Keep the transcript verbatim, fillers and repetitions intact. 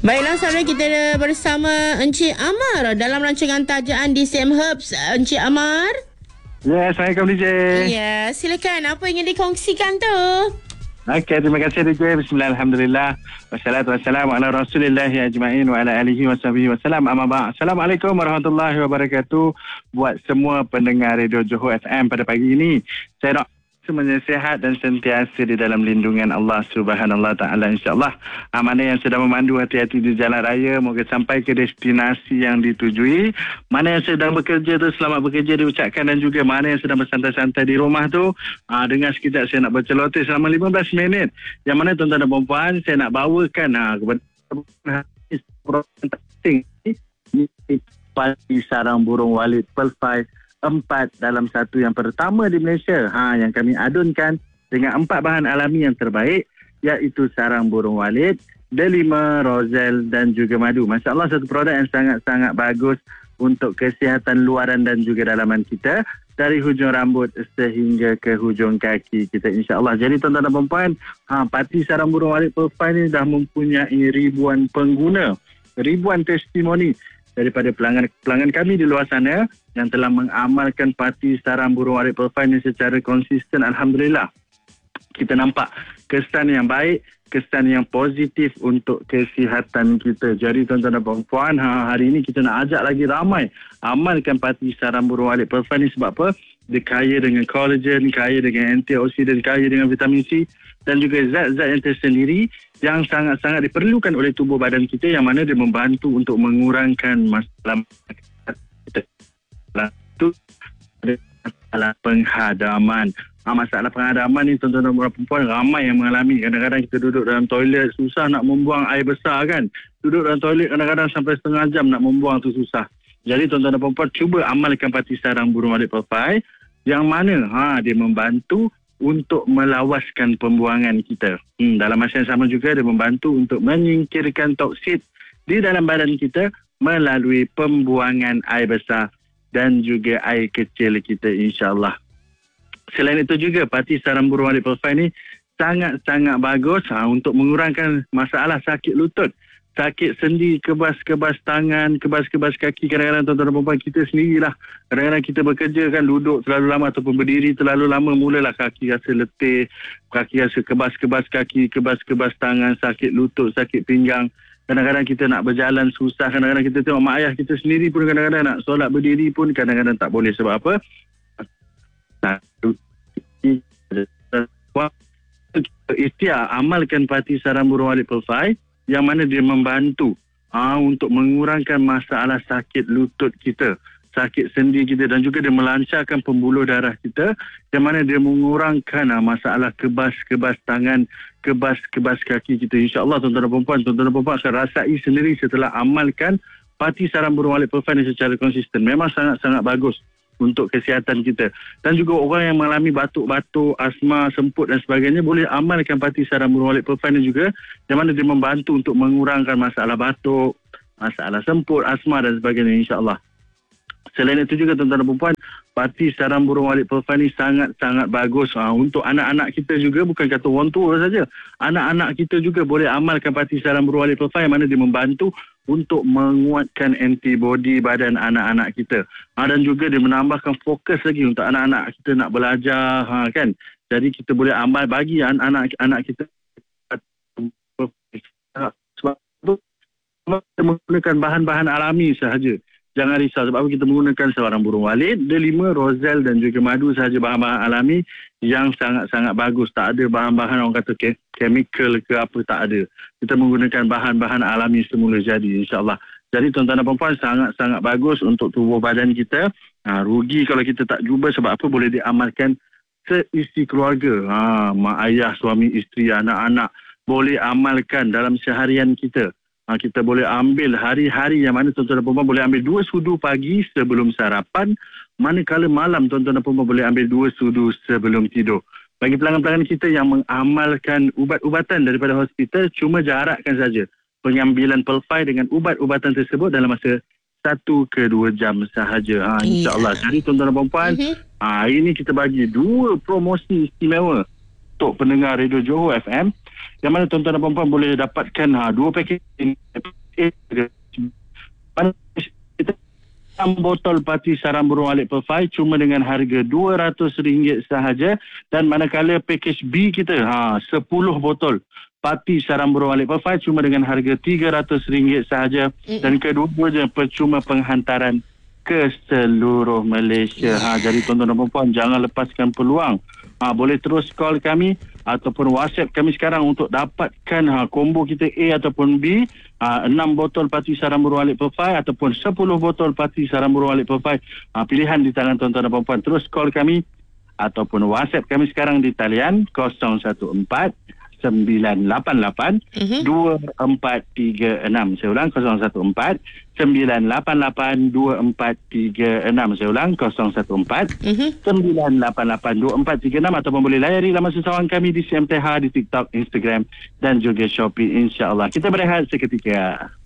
Baiklah saudara, kita bersama Encik Amar dalam rancangan tajaan di Sam Herbs. Encik Amar. Ya, Assalamualaikum D J. Ya, silakan. Apa yang ingin dikongsikan tu? Okey, terima kasih D J. Bismillah, alhamdulillah. Wassalatu wassalamu ala rasulillahi ajma'in wa ala alihi wa sahbihi wassalam. Amma ba'd. Assalamualaikum warahmatullahi wabarakatuh. Buat semua pendengar Radio Johor F M pada pagi ini, saya nak semuanya sihat dan sentiasa di dalam lindungan Allah Subhanahu Wa Taala, insya-Allah. Ha, mana yang sedang memandu, hati-hati di jalan raya, moga sampai ke destinasi yang ditujui. Mana yang sedang bekerja tu, selamat bekerja diucapkan, dan juga mana yang sedang bersantai-santai di rumah tu, ha, dengar sekejap saya nak berceloteh selama lima belas minit. Yang mana tuan-tuan dan puan-puan, saya nak bawakan ha, kepada penting ni pasti sarang burung walit Pearl empat dalam satu yang pertama di Malaysia, ha, yang kami adunkan dengan empat bahan alami yang terbaik, iaitu sarang burung walit, delima, rozel dan juga madu. Masya Allah, satu produk yang sangat-sangat bagus untuk kesihatan luaran dan juga dalaman kita, dari hujung rambut sehingga ke hujung kaki kita, insya Allah. Jadi tuan-tuan dan puan-puan, ha, parti sarang burung walit Pearl ini dah mempunyai ribuan pengguna, ribuan testimoni daripada pelanggan-pelanggan kami di luar sana yang telah mengamalkan parti sarang burung walit Pearl ini secara konsisten. Alhamdulillah, kita nampak kesan yang baik, kesan yang positif untuk kesihatan kita. Jadi tuan-tuan dan puan-puan, ha, hari ini kita nak ajak lagi ramai amalkan parti sarang burung walit Pearl ini. Sebab apa? Dia kaya dengan collagen, kaya dengan antioksidan, kaya dengan vitamin C dan juga zat-zat yang tersendiri yang sangat-sangat diperlukan oleh tubuh badan kita, yang mana dia membantu untuk mengurangkan masalah kita. Itu masalah penghadaman. Ha, masalah penghadaman ni tuan-tuan dan puan-puan ramai yang mengalami. Kadang-kadang kita duduk dalam toilet susah nak membuang air besar kan. Duduk dalam toilet kadang-kadang sampai setengah jam nak membuang tu susah. Jadi tuan-tuan dan puan-puan, cuba amalkan parti sarang burung walit Pearl yang mana ha, dia membantu untuk melawaskan pembuangan kita. Hmm, dalam masa yang sama juga dia membantu untuk menyingkirkan toksid di dalam badan kita melalui pembuangan air besar dan juga air kecil kita, insya-Allah. Selain itu juga parti sarang burung walit Pearl ini sangat-sangat bagus ha, untuk mengurangkan masalah sakit lutut, sakit sendi, kebas-kebas tangan, kebas-kebas kaki. Kadang-kadang tuan-tuan dan puan-puan, kita sendirilah, kadang-kadang kita bekerja kan, duduk terlalu lama ataupun berdiri terlalu lama, mulalah kaki rasa letih, kaki rasa kebas-kebas kaki, kebas-kebas tangan, sakit lutut, sakit pinggang. Kadang-kadang kita nak berjalan susah, kadang-kadang kita tengok mak ayah kita sendiri pun kadang-kadang nak solat berdiri pun kadang-kadang tak boleh. Sebab apa? Ikhtiar amalkan parti sarang burung walit Pearl yang mana dia membantu aa, untuk mengurangkan masalah sakit lutut kita, sakit sendi kita, dan juga dia melancarkan pembuluh darah kita, yang mana dia mengurangkan aa, masalah kebas-kebas tangan, kebas-kebas kaki kita. InsyaAllah tuan-tuan dan puan-puan, tuan-tuan dan puan-puan akan rasai sendiri setelah amalkan parti sarang burung walit Pearl ini secara konsisten. Memang sangat-sangat bagus untuk kesihatan kita. Dan juga orang yang mengalami batuk-batuk, asma, semput dan sebagainya, boleh amalkan parti sarang burung walit Pearl ini juga, yang mana dia membantu untuk mengurangkan masalah batuk, masalah semput, asma dan sebagainya, insya-Allah. Selain itu juga tuan-tuan dan puan-puan, parti sarang burung walit Pearl ini sangat-sangat bagus ha, untuk anak-anak kita juga, bukan kata orang tua saja. Anak-anak kita juga boleh amalkan parti sarang burung walit Pearl yang mana dia membantu untuk menguatkan antibodi badan anak-anak kita. Ha, dan juga dia menambahkan fokus lagi untuk anak-anak kita nak belajar ha, kan. Jadi kita boleh amal bagi anak-anak kita sebab itu kita menggunakan bahan-bahan alami sahaja. Jangan risau, sebab kita menggunakan sarang burung walit, delima, rozel dan juga madu sahaja, bahan-bahan alami yang sangat-sangat bagus. Tak ada bahan-bahan orang kata ke, chemical ke apa, tak ada. Kita menggunakan bahan-bahan alami semula jadi, insya-Allah. Jadi tuan-tuan dan puan-puan, sangat-sangat bagus untuk tubuh badan kita. Ha, rugi kalau kita tak cuba. Sebab apa? Boleh diamalkan seisi keluarga. Ha, mak ayah, suami, isteri, anak-anak boleh amalkan dalam seharian kita. Ha, kita boleh ambil hari-hari yang mana tuan-tuan dan puan-puan boleh ambil dua sudu pagi sebelum sarapan, manakala malam tuan-tuan dan puan-puan boleh ambil dua sudu sebelum tidur. Bagi pelanggan-pelanggan kita yang mengamalkan ubat-ubatan daripada hospital, cuma jarakkan saja pengambilan Pearl dengan ubat-ubatan tersebut dalam masa satu ke dua jam sahaja. Ha, InsyaAllah. Yeah. Jadi tuan-tuan dan puan-puan, mm-hmm. ha, hari ini kita bagi dua promosi istimewa untuk pendengar Radio Johor F M, yang mana tuan-tuan dan puan-puan boleh dapatkan ha, dua pakej kita enam botol parti sarang burung alik perfai cuma dengan harga dua ratus ringgit sahaja, dan manakala pakej B kita ha sepuluh botol parti sarang burung alik perfai cuma dengan harga tiga ratus ringgit sahaja, mm. dan kedua-duanya percuma penghantaran ke seluruh Malaysia. Ha, jadi tuan-tuan dan puan, jangan lepaskan peluang. Ha, boleh terus call kami ataupun WhatsApp kami sekarang untuk dapatkan ha, combo kita A ataupun B, ha, enam botol parti sarang burung alik perfai ataupun sepuluh botol parti sarang burung alik perfai. Ha, pilihan di tangan tuan-tuan dan puan. Terus call kami ataupun WhatsApp kami sekarang di talian kosong satu empat sembilan lapan lapan dua empat tiga enam. Saya ulang, kosong satu empat sembilan lapan lapan dua empat tiga enam. Saya ulang, kosong satu empat sembilan lapan lapan dua empat tiga enam, ataupun boleh layari laman sesawan kami di C M T H, di TikTok, Instagram dan juga Shopee, insya-Allah. Kita berehat seketika.